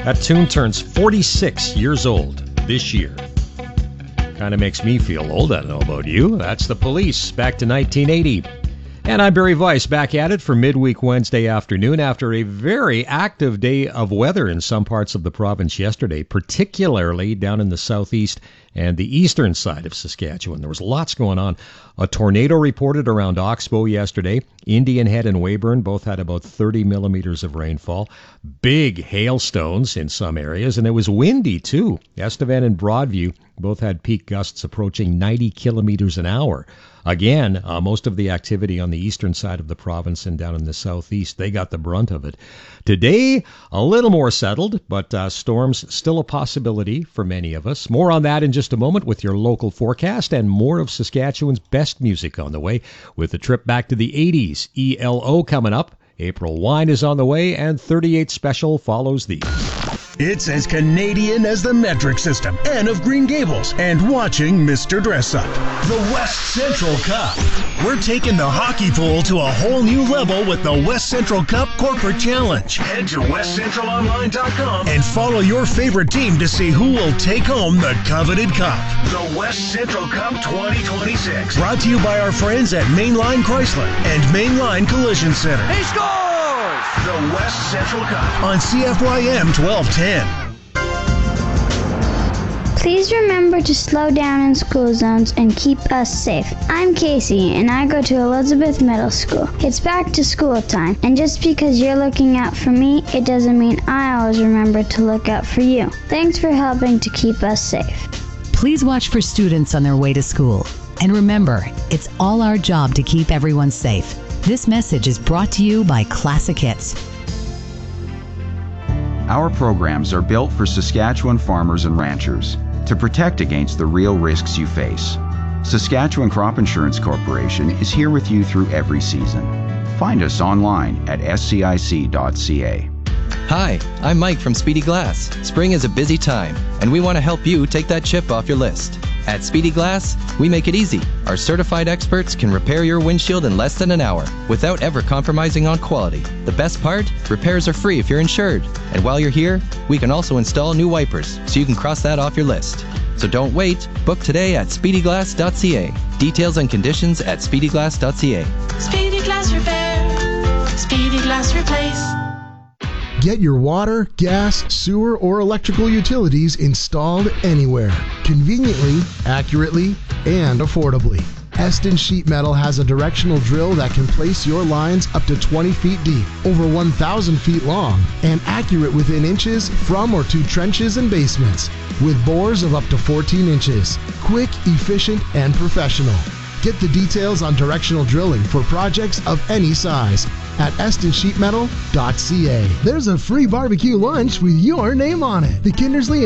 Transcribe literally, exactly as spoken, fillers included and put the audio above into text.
That tune turns forty-six years old this year. Kind of makes me feel old, I don't know about you. That's The Police, back to nineteen eighty. And I'm Barry Weiss, back at it for midweek Wednesday afternoon after a very active day of weather in some parts of the province yesterday, particularly down in the southeast and the eastern side of Saskatchewan. There was lots going on. A tornado reported around Oxbow yesterday. Indian Head and Weyburn both had about thirty millimeters of rainfall. Big hailstones in some areas, and it was windy too. Estevan and Broadview both had peak gusts approaching ninety kilometers an hour. Again, uh, most of the activity on the eastern side of the province and down in the southeast, they got the brunt of it. Today, a little more settled, but uh, storms still a possibility for many of us. More on that in just a moment with your local forecast and more of Saskatchewan's best music on the way with a trip back to the eighties. E L O coming up. April Wine is on the way, and thirty-eight Special follows these. It's as Canadian as the metric system, Anne of Green Gables, and watching Mister Dress Up. The West Central Cup. We're taking the hockey pool to a whole new level with the West Central Cup Corporate Challenge. Head to west central online dot com and follow your favorite team to see who will take home the coveted cup. The West Central Cup twenty twenty-six. Brought to you by our friends at Mainline Chrysler and Mainline Collision Center. He scores! The West Central Cup on C F Y M twelve ten. Please remember to slow down in school zones and keep us safe. I'm Casey, and I go to Elizabeth Middle School. It's back to school time, and just because you're looking out for me, it doesn't mean I always remember to look out for you. Thanks for helping to keep us safe. Please watch for students on their way to school. And remember, it's all our job to keep everyone safe. This message is brought to you by Classic Hits. Our programs are built for Saskatchewan farmers and ranchers to protect against the real risks you face. Saskatchewan Crop Insurance Corporation is here with you through every season. Find us online at s c i c dot c a. Hi, I'm Mike from Speedy Glass. Spring is a busy time, and we want to help you take that chip off your list. At Speedy Glass, we make it easy. Our certified experts can repair your windshield in less than an hour without ever compromising on quality. The best part? Repairs are free if you're insured. And while you're here, we can also install new wipers so you can cross that off your list. So don't wait. Book today at speedy glass dot c a. Details and conditions at speedy glass dot c a. Speedy Glass Repair. Speedy Glass Replace. Get your water, gas, sewer, or electrical utilities installed anywhere, conveniently, accurately, and affordably. Eston Sheet Metal has a directional drill that can place your lines up to twenty feet deep, over one thousand feet long, and accurate within inches from or to trenches and basements, with bores of up to fourteen inches. Quick, efficient, and professional. Get the details on directional drilling for projects of any size at eston sheet metal dot c a. There's a free barbecue lunch with your name on it. The Kindersley